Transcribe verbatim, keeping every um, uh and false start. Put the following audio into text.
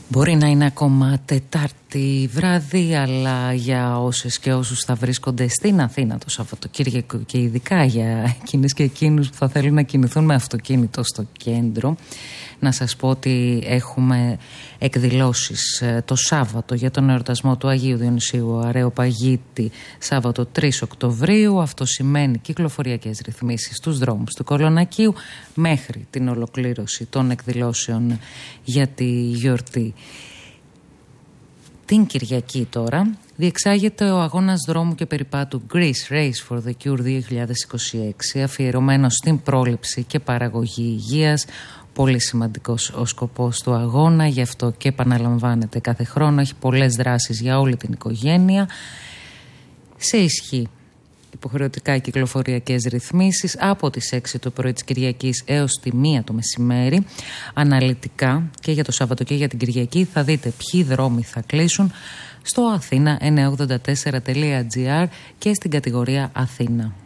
Μπορεί να είναι ακόμα Τετάρτη βράδυ, αλλά για όσες και όσους θα βρίσκονται στην Αθήνα το Σαββατοκύριακο και ειδικά για εκείνες και εκείνους που θα θέλουν να κινηθούν με αυτοκίνητο στο κέντρο, να σας πω ότι έχουμε εκδηλώσεις το Σάββατο για τον εορτασμό του Αγίου Διονυσίου Αρεοπαγίτη, Σάββατο τρεις Οκτωβρίου. Αυτό σημαίνει κυκλοφοριακές ρυθμίσεις στους δρόμους του Κολονακίου μέχρι την ολοκλήρωση των εκδηλώσεων για τη γιορτή. Την Κυριακή τώρα διεξάγεται ο αγώνας δρόμου και περιπάτου Greece Race for the Cure δύο χιλιάδες είκοσι έξι, αφιερωμένος στην πρόληψη και παραγωγή υγείας. Πολύ σημαντικός ο σκοπός του αγώνα, γι' αυτό και επαναλαμβάνεται κάθε χρόνο. Έχει πολλές δράσεις για όλη την οικογένεια. Σε ισχύ υποχρεωτικά κυκλοφοριακές ρυθμίσεις από τις έξι το πρωί της Κυριακής έως τη μία το μεσημέρι. Αναλυτικά και για το Σάββατο και για την Κυριακή θα δείτε ποιοι δρόμοι θα κλείσουν στο αθήνα εννιακόσια ογδόντα τέσσερα τελεία τζι άρ και στην κατηγορία Αθήνα.